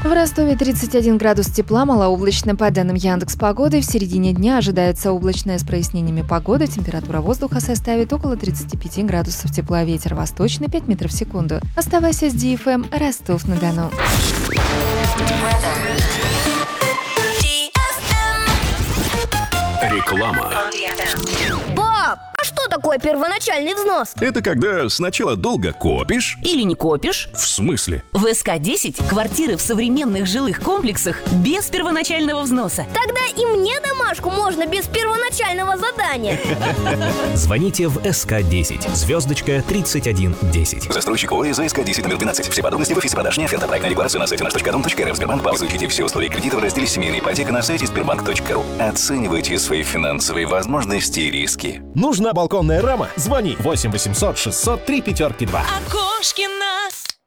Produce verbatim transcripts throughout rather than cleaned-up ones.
В Ростове тридцать один градус тепла, малооблачно. По данным Яндекс.Погоды, в середине дня ожидается облачная с прояснениями погода. Температура воздуха составит около тридцати пяти градусов тепла. Ветер восточный пять метров в секунду. Оставайся с ди эф эм Ростов-на-Дону. Реклама. Пап, а что такое первоначальный взнос? Это когда сначала долго копишь. Или не копишь? В смысле? В эс ка десять квартиры в современных жилых комплексах без первоначального взноса. Тогда и мне домашку можно без первоначального задания. Звоните в эс ка десять, звездочка тридцать один десять. Застройщик ОАО за эс ка десять номер двенадцать. Все подробности в офисе продаж. Не оферта. Проектная декларация на сайте наш точка дом точка эр эф. Сбербанк. Изучите все условия кредита в разделе «Семейная ипотека» на сайте сбербанк точка ру. Оценивайте свои финансовые возможности и риски. Нужна балконная рама? Звони восемь восемьсот шестьсот три пятерки два. Окошкина.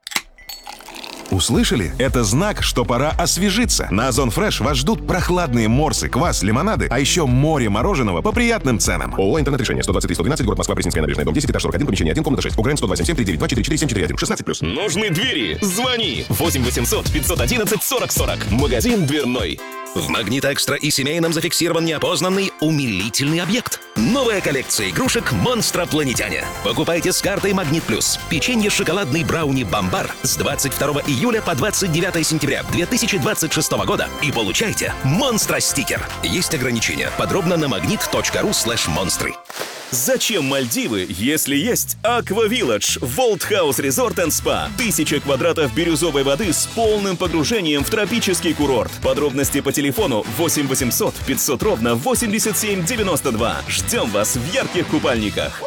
Услышали? Это знак, что пора освежиться. На Озон Фреш вас ждут прохладные морсы, квас, лимонады, а еще море мороженого по приятным ценам. ООО «Интернет-решение». сто двадцать три сто двенадцать, город Москва, Пресненская набережная, дом десять, этаж сорок один, помещение один, комната шесть. УГРН сто два семь семь три девять два четыре четыре семь четыре один. шестнадцать плюс. Нужны двери? Звони восемь восемьсот пятьсот одиннадцать сорок сорок. Магазин дверной. В Магнит Экстра и семейном зафиксирован неопознанный умилительный объект. Новая коллекция игрушек «Монстропланетяне». Покупайте с картой Магнит Плюс. Печенье шоколадный брауни «Бомбар» с двадцать второго июля по двадцать девятое сентября две тысячи двадцать шестого года и получайте «Монстро-стикер». Есть ограничения. Подробно на магнит точка ру слэш монстры. Зачем Мальдивы, если есть Аква Вилладж, Волт Хаус Резорт энд Спа? Тысяча квадратов бирюзовой воды с полным погружением в тропический курорт. Подробности по телефону восемь восемьсот пятьсот ровно восемьдесят семь девяносто два. Ждем вас в ярких купальниках.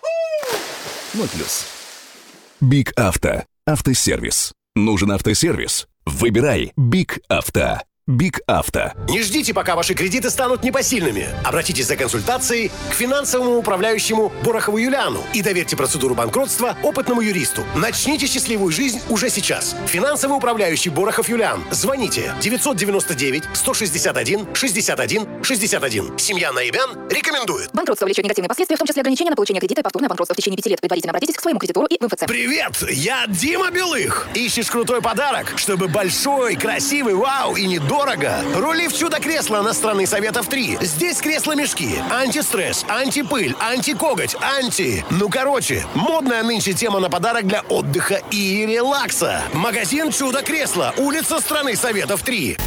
Ну плюс. Биг Авто. Автосервис. Нужен автосервис? Выбирай Биг Авто. Биг Авто. Не ждите, пока ваши кредиты станут непосильными. Обратитесь за консультацией к финансовому управляющему Борохову Юлиану и доверьте процедуру банкротства опытному юристу. Начните счастливую жизнь уже сейчас. Финансовый управляющий Борохов Юлиан. Звоните девятьсот девяносто девять сто шестьдесят один шестьдесят один шестьдесят один. Семья Наибян рекомендует. Банкротство влечет негативные последствия, в том числе ограничения на получение кредита и повторное банкротство в течение пяти лет. Предварительно обратитесь к своему кредитору и в эм эф цэ. Привет, я Дима Белых. Ищешь крутой подарок, чтобы большой, красивый, вау и недорого? Дорого. Рули в чудо-кресло на страны Советов три. Здесь кресло-мешки, антистресс, антипыль, антикоготь, анти... Ну, короче, модная нынче тема на подарок для отдыха и релакса. Магазин «Чудо-кресло», улица страны Советов три.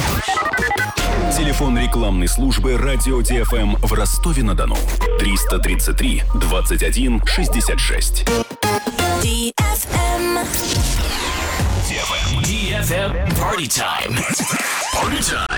Телефон рекламной службы «Радио Ди Эф Эм» в Ростове-на-Дону. триста тридцать три двадцать один шестьдесят шесть. ди эф эм. ди эф эм Party Time. Party Time.